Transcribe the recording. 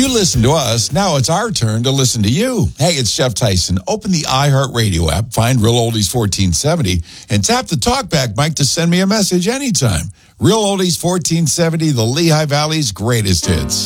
You listen to us. Now it's our turn to listen to you. Hey, it's Jeff Tyson. Open the iHeartRadio app, find Real Oldies 1470, and tap the talkback mic to send me a message anytime. Real Oldies 1470, the Lehigh Valley's greatest hits.